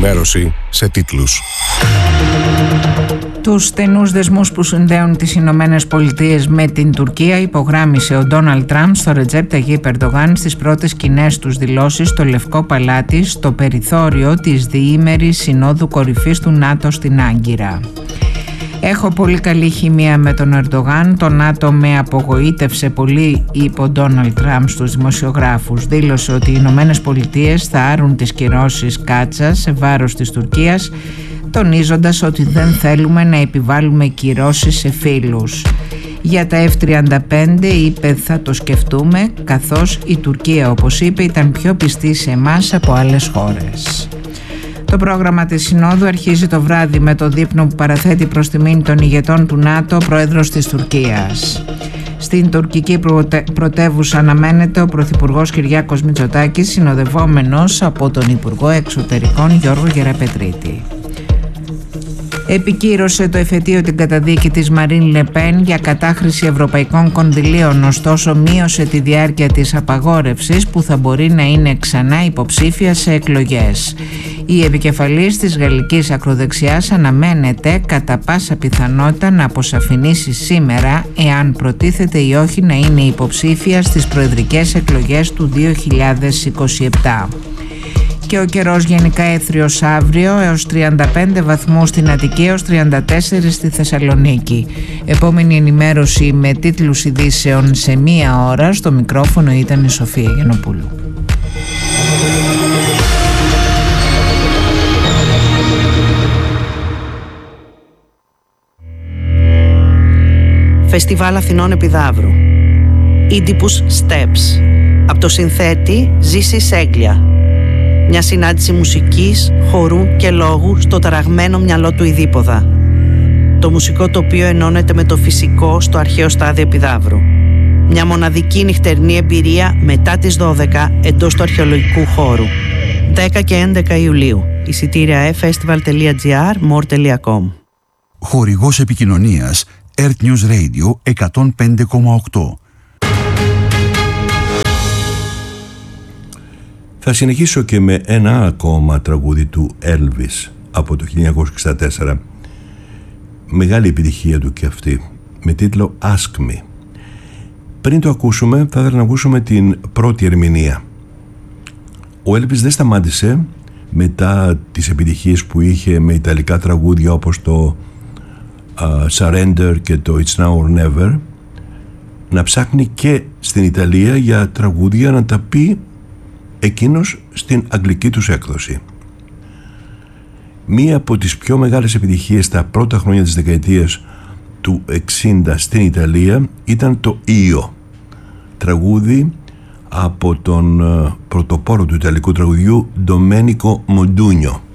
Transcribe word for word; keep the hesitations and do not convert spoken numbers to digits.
Ενημέρωση σε τίτλους. Τους στενούς δεσμούς που συνδέουν τις Ηνωμένες Πολιτείες με την Τουρκία υπογράμμισε ο Ντόναλντ Τραμπ στο Ρετζέπ Ταγίπ Ερντογάν στις πρώτες κοινές τους δηλώσεις στο Λευκό Παλάτι στο περιθώριο της διήμερης Συνόδου Κορυφής του ΝΑΤΟ στην Άγκυρα. «Έχω πολύ καλή χημεία με τον Ερντογάν, το ΝΑΤΟ με απογοήτευσε πολύ», είπε ο Ντόναλντ Τραμπ στους δημοσιογράφους. Δήλωσε ότι οι Ηνωμένες Πολιτείες θα άρουν τις κυρώσεις κάτσας σε βάρος της Τουρκίας, τονίζοντας ότι δεν θέλουμε να επιβάλλουμε κυρώσεις σε φίλους. Για τα εφ τριάντα πέντε είπε θα το σκεφτούμε, καθώς η Τουρκία, όπως είπε, ήταν πιο πιστή σε εμάς από άλλες χώρες. Το πρόγραμμα της Συνόδου αρχίζει το βράδυ με το δείπνο που παραθέτει προς τιμήν των ηγετών του ΝΑΤΟ ο πρόεδρος της Τουρκίας. Στην τουρκική πρωτεύουσα αναμένεται ο Πρωθυπουργός Κυριάκος Μητσοτάκης, συνοδευόμενος από τον Υπουργό Εξωτερικών Γιώργο Γεραπετρίτη. Επικύρωσε το εφετείο την καταδίκη της Μαρίν Λε Πεν για κατάχρηση ευρωπαϊκών κονδυλίων, ωστόσο μείωσε τη διάρκεια της απαγόρευσης που θα μπορεί να είναι ξανά υποψήφια σε εκλογές. Η επικεφαλής της γαλλικής ακροδεξιάς αναμένεται κατά πάσα πιθανότητα να αποσαφηνίσει σήμερα εάν προτίθεται ή όχι να είναι υποψήφια στις προεδρικές εκλογές του δύο χιλιάδες είκοσι επτά. Και ο καιρός γενικά έθριος αύριο, έως τριάντα πέντε βαθμούς στην Αττική, έως τριάντα τέσσερα στη Θεσσαλονίκη. Επόμενη ενημέρωση με τίτλους ειδήσεων σε μία ώρα. Στο μικρόφωνο ήταν η Σοφία Γιαννοπούλου. Φεστιβάλ Αθηνών Επιδαύρου. Oedipus Steps. Από το συνθέτη Ζήση Σέγγλια. Μια συνάντηση μουσικής, χορού και λόγου στο ταραγμένο μυαλό του Ιδίποδα. Το μουσικό τοπίο ενώνεται με το φυσικό στο αρχαίο στάδιο Επιδαύρου. Μια μοναδική νυχτερινή εμπειρία μετά τις δώδεκα εντός του αρχαιολογικού χώρου. δέκα και έντεκα Ιουλίου. Εισιτήρια e-festival τελεία gr, more τελεία com. Χορηγός επικοινωνίας Earth News Radio εκατόν πέντε κόμμα οκτώ. Θα συνεχίσω και με ένα ακόμα τραγούδι του Elvis από το χίλια εννιακόσια εξήντα τέσσερα. Μεγάλη επιτυχία του και αυτή, με τίτλο Ask Me. Πριν το ακούσουμε, θα ήθελα να ακούσουμε την πρώτη ερμηνεία. Ο Elvis δεν σταμάτησε μετά τις επιτυχίες που είχε με ιταλικά τραγούδια όπως το uh, Surrender και το It's Now or Never, να ψάχνει και στην Ιταλία για τραγούδια να τα πει εκείνος στην αγγλική τους έκδοση. Μία από τις πιο μεγάλες επιτυχίες τα πρώτα χρόνια της δεκαετίας του εξήντα στην Ιταλία ήταν το Io, τραγούδι από τον πρωτοπόρο του ιταλικού τραγουδιού Ντομένικο Μοντούνιο.